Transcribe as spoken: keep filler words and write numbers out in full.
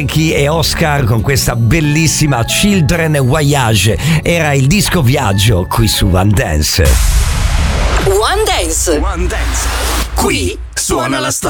Chi e Oscar con questa bellissima Children Voyage. Era il disco viaggio qui su One Dance. One Dance. One Dance. Qui suona la storia.